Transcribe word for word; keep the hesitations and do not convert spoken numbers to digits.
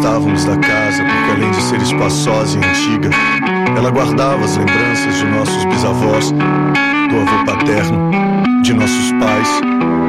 gostávamos da casa porque, além de ser espaçosa e antiga, ela guardava as lembranças de nossos bisavós, do avô paterno, de nossos pais